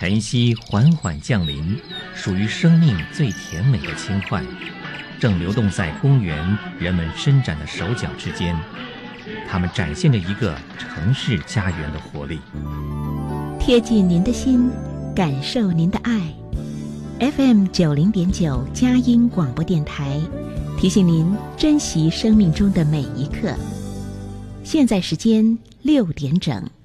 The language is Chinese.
晨曦缓缓降临，属于生命最甜美的轻快，正流动在公园人们伸展的手脚之间。它们展现着一个城市家园的活力， 贴近您的心，感受您的爱。FM 90.9佳音广播电台提醒您珍惜生命中的每一刻。现在时间6点整。